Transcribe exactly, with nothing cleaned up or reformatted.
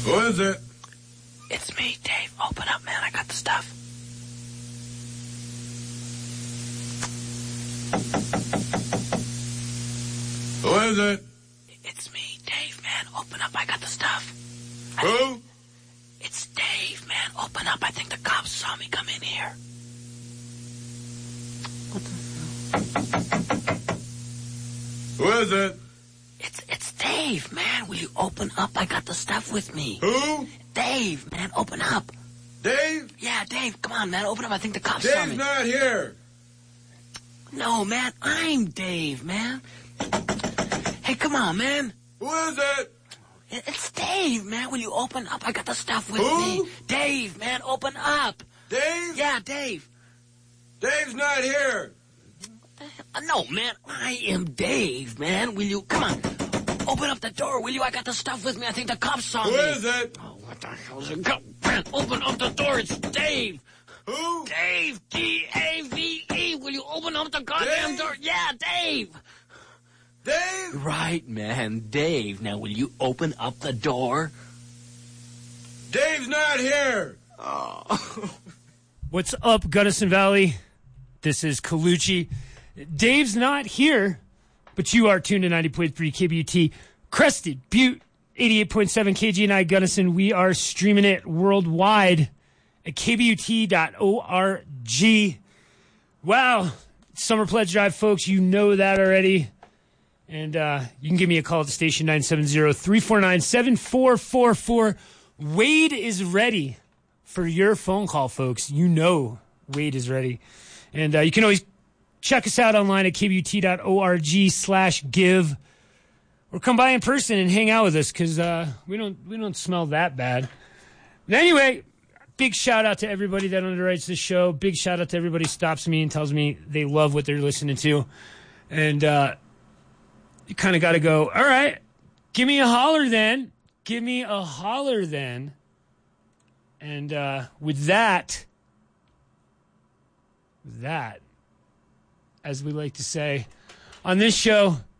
Who is it? It's me, Dave. Open up, man. I got the stuff. Who is it? It's me, Dave, man. Open up. I got the stuff. Who? I, it's Dave, man. Open up. I think the cops saw me come in here. What the hell? Who is it? It's it's Dave, man. Will you open up? I got the stuff with me. Who? Dave, man. Open up. Dave? Yeah, Dave. Come on, man. Open up. I think the cops saw me. Dave's not here. No, man. I'm Dave, man. Hey, come on, man. Who is it? It's Dave, man. Will you open up? I got the stuff with Who? me. Dave, man. Open up. Dave? Yeah, Dave. Dave's not here. Uh, no, man. I am Dave, man. Will you... Come on. Open up the door, will you? I got the stuff with me. I think the cops saw Who me. Who is it? Oh, what the hell is it? Go, man, open up the door. It's Dave. Who? Dave. D A V E. Will you open up the goddamn Dave? door? Yeah, Dave. Dave? Right, man. Dave. Now, will you open up the door? Dave's not here. Oh. What's up, Gunnison Valley? This is Colucci. Dave's not here, but you are tuned to ninety point three K B U T. Crested Butte, eighty-eight point seven K G N I Gunnison. We are streaming it worldwide at K B U T dot org. Wow. Summer Pledge Drive, folks. You know that already. And uh, you can give me a call at the station, nine seven zero, three four nine, seven four four four. Wade is ready for your phone call, folks. You know Wade is ready. And uh, you can always check us out online at K B U T dot org slash give. Or come by in person and hang out with us because uh, we don't we don't smell that bad. But anyway, big shout out to everybody that underwrites this show. Big shout out to everybody who stops me and tells me they love what they're listening to. And uh, you kind of got to go, all right, give me a holler then. Give me a holler then. And uh, with that, with that, as we like to say on this show,